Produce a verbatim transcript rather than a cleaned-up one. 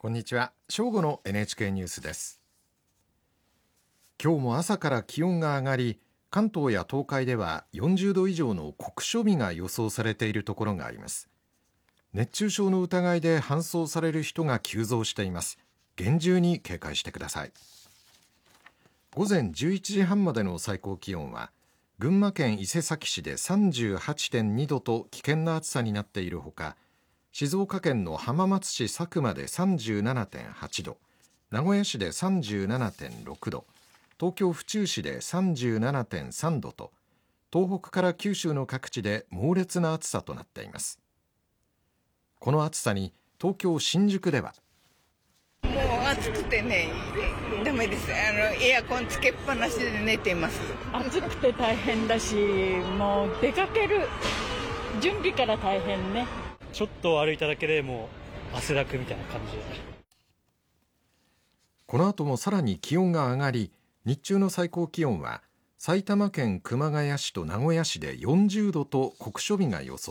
こんにちは。正午の エヌエイチケー ニュースです。今日も朝から気温が上がり、関東や東海ではよんじゅうど以上の酷暑日が予想されているところがあります。熱中症の疑いで搬送される人が急増しています。厳重に警戒してください。午前じゅういちじはんまでの最高気温は、群馬県伊勢崎市で さんじゅうはちてんに 度と危険な暑さになっているほか、静岡県の浜松市佐久間で さんじゅうななてんはち 度、名古屋市で さんじゅうななてんろく 度、東京府中市で さんじゅうななてんさん 度と、東北から九州の各地で猛烈な暑さとなっています。この暑さに東京新宿では、 もう暑くてね、ダメです。あのエアコンつけっぱなしで寝ています。 暑くて大変だし、もう出かける準備から大変ね。 ちょっと歩いただけでもう汗だくみたいな感じで。 この後もさらに気温が上がり、日中の最高気温は埼玉県熊谷市と名古屋市でよんじゅうどと酷暑日が予想